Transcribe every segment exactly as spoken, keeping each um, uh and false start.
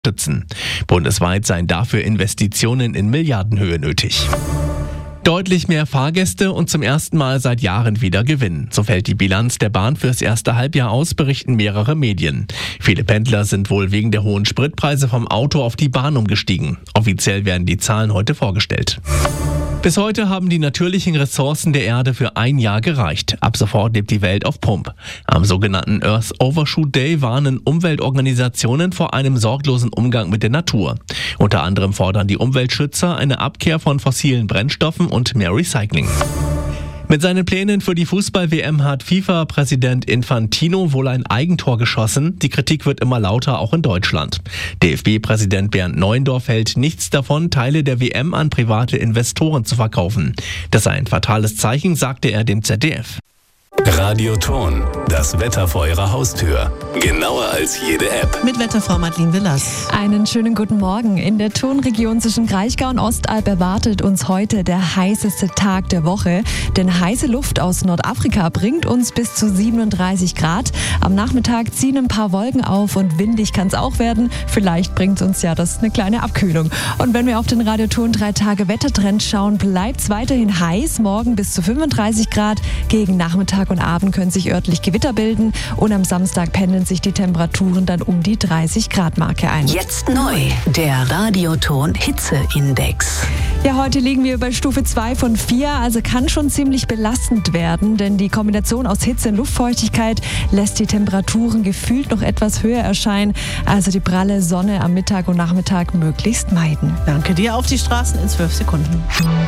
unterstützen. Bundesweit seien dafür Investitionen in Milliardenhöhe nötig. Deutlich mehr Fahrgäste und zum ersten Mal seit Jahren wieder Gewinn. So fällt die Bilanz der Bahn fürs erste Halbjahr aus, berichten mehrere Medien. Viele Pendler sind wohl wegen der hohen Spritpreise vom Auto auf die Bahn umgestiegen. Offiziell werden die Zahlen heute vorgestellt. Bis heute haben die natürlichen Ressourcen der Erde für ein Jahr gereicht. Ab sofort lebt die Welt auf Pump. Am sogenannten Earth Overshoot Day warnen Umweltorganisationen vor einem sorglosen Umgang mit der Natur. Unter anderem fordern die Umweltschützer eine Abkehr von fossilen Brennstoffen und mehr Recycling. Mit seinen Plänen für die Fußball-W M hat FIFA-Präsident Infantino wohl ein Eigentor geschossen. Die Kritik wird immer lauter, auch in Deutschland. D F B-Präsident Bernd Neuendorf hält nichts davon, Teile der W M an private Investoren zu verkaufen. Das sei ein fatales Zeichen, sagte er dem Z D F. Radio Ton, das Wetter vor Ihrer Haustür. Genauer als jede App. Mit Wetterfrau Madeleine Willers. Einen schönen guten Morgen. In der Tonregion zwischen Kraichgau und Ostalb erwartet uns heute der heißeste Tag der Woche. Denn heiße Luft aus Nordafrika bringt uns bis zu siebenunddreißig Grad. Am Nachmittag ziehen ein paar Wolken auf und windig kann es auch werden. Vielleicht bringt uns ja das eine kleine Abkühlung. Und wenn wir auf den Radio Ton drei Tage Wettertrend schauen, bleibt es weiterhin heiß. Morgen bis zu fünfunddreißig Grad. Gegen Nachmittag und Abend können sich örtlich Gewitter bilden und am Samstag pendeln sich die Temperaturen dann um die dreißig Grad Marke ein. Jetzt neu, der Radioton Hitzeindex. Ja, heute liegen wir bei Stufe zwei von vier, also kann schon ziemlich belastend werden, denn die Kombination aus Hitze und Luftfeuchtigkeit lässt die Temperaturen gefühlt noch etwas höher erscheinen, also die pralle Sonne am Mittag und Nachmittag möglichst meiden. Danke dir. Auf die Straßen in zwölf Sekunden.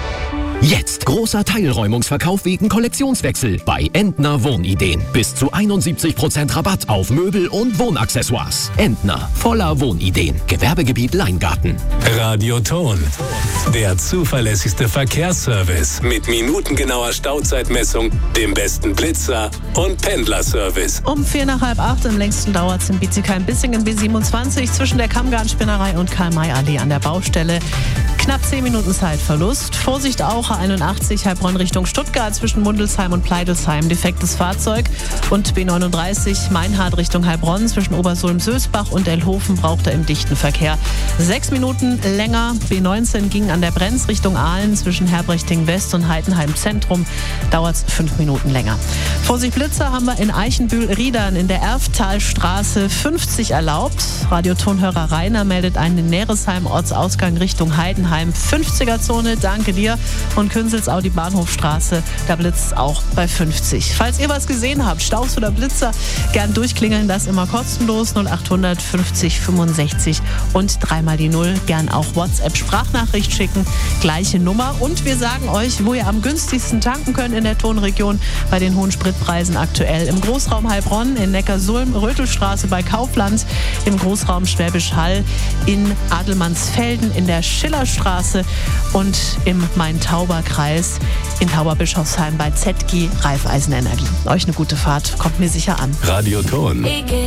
Jetzt großer Teilräumungsverkauf wegen Kollektionswechsel bei Entner Wohnideen. Bis zu einundsiebzig Prozent Rabatt auf Möbel und Wohnaccessoires. Entner, voller Wohnideen. Gewerbegebiet Leingarten. Radio Ton, der zuverlässigste Verkehrsservice mit minutengenauer Stauzeitmessung, dem besten Blitzer und Pendlerservice. Um vier nach halb acht, am längsten dauert es in Bietigheim-Bissingen B siebenundzwanzig zwischen der Kammgarnspinnerei und Karl-May-Allee an der Baustelle. Knapp zehn Minuten Zeitverlust. Vorsicht auch, A einundachtzig Heilbronn Richtung Stuttgart zwischen Mundelsheim und Pleidelsheim. Defektes Fahrzeug. Und B neununddreißig Meinhard Richtung Heilbronn zwischen Obersulm-Sösbach und Elhofen braucht er im dichten Verkehr sechs Minuten länger. B neunzehn ging an der Brenz Richtung Aalen zwischen Herbrechting West und Heidenheim Zentrum. Dauert es fünf Minuten länger. Vorsicht Blitzer haben wir in Eichenbühl-Riedern in der Erftalstraße fünfzig erlaubt. Radiotonhörer Rainer meldet einen in Neresheim Ortsausgang Richtung Heidenheim. fünfziger Zone, danke dir. Und Künzelsau die Bahnhofstraße, da blitzt es auch bei fünfzig. Falls ihr was gesehen habt, Staus oder Blitzer, gern durchklingeln, das immer kostenlos. null achthundert fünfzig fünfundsechzig und dreimal die Null. Gern auch WhatsApp-Sprachnachricht schicken, gleiche Nummer. Und wir sagen euch, wo ihr am günstigsten tanken könnt in der Tonregion bei den hohen Spritpreisen aktuell. Im Großraum Heilbronn, in Neckarsulm, Rötelstraße bei Kaufland, im Großraum Schwäbisch Hall, in Adelmannsfelden, in der Schillerstraße und im Main-Tauber-Kreis in Tauberbischofsheim bei Z G Raiffeisenenergie. Euch eine gute Fahrt, kommt mir sicher an. Radio Ton.